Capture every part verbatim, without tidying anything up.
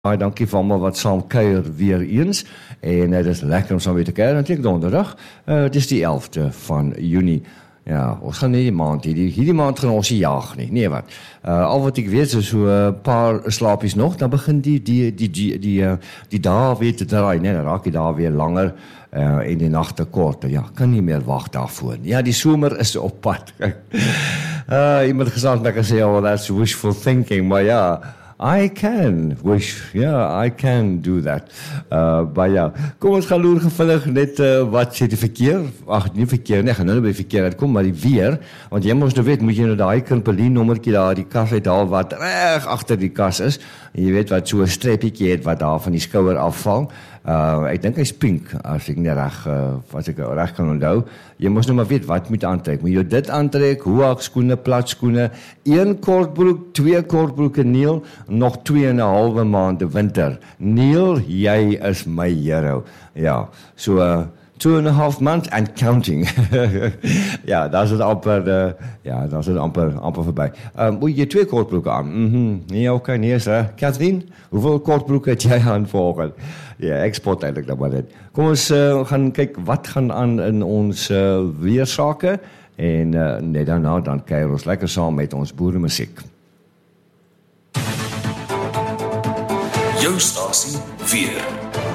Baie dankie vir almal wat saam kuier weer eens. En dit is lekker om saam weer te kuier. Natuurlik donderdag. Uh, dit is die elfde van Junie. Ja, ons gaan nie die maand hierdie, hierdie maand gaan ons nie jaag nie. Nee wat. Uh, al wat ek weet is so 'n uh, paar slaapies nog, dan begin die die die die die uh, die dae weer te draai, nee, dan raak die dae weer langer uh, en die nagte korter. Ja, kan nie meer wag daarvoor. Ja, die somer is op pad. uh, iemand gesê dat ek sê, oh, that's wishful thinking, maar ja. I can wish, yeah, I can do that. Uh, maar ja, kom ons gaan loer gevinnig net uh, wat sê die verkeer, ag nie verkeer nie, gaan nou by verkeer uitkom, maar die weer, want jy mos nou weet, moet jy nou daai Kimperley nommertjie daar, die kas uithaal wat reg agter die kas is, en jy weet wat so 'n streppietjie het wat daar van die skouer afval. Uh, ek dink hy's pink, as ek nie reg, uh, as ek reg kan onthou. Jy moet nou maar weet wat moet aantrek. Moet jy dit aantrek, hoek skoene, plat skoene, een kortbroek, twee kortbroeke Neil, nog twee en 'n halwe maande winter. Neil, jy is my hero. Ja, so uh, two and a half months and counting. ja, daar is het amper, uh, ja, daar is het amper, amper voorbij. Um, moet je twee kortbroeken aan? Mm-hmm. Nee, oké, okay, nee, is er. Catherine, hoeveel kortbroeken het jy aan volgend? Ja, ek spot eintlik dan maar net. Kom ons uh, gaan kyk wat gaan aan in ons uh, weersake en uh, net daarna dan kuier ons lekker saam met ons boeremusiek. Jou stasie weer.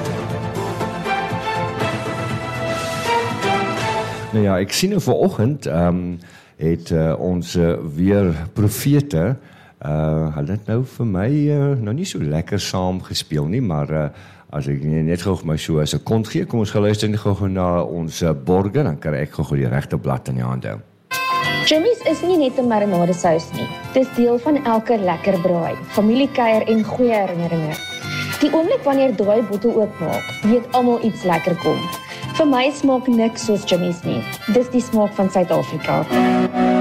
Nou ja, ek sien nou vanoggend um, het uh, ons uh, weer profete uh, hulle het nou vir my uh, nou nie so lekker saam gespeel nie, maar uh, as ek net gou my so as 'n kont gee, kom ons gaan luister net gou na ons uh, borge, dan kan ek gou die regte blad in die hand hou. Jimmy's is nie net 'n marinadesous nie. Dis deel van elke lekker braai, familiekuier en goeie herinneringe. Die oomblik wanneer daai bottel oopmaak, weet almal iets lekker kom. Vir my smaak niks soos Jimmy's nie. Dis die smaak van Suid-Afrika.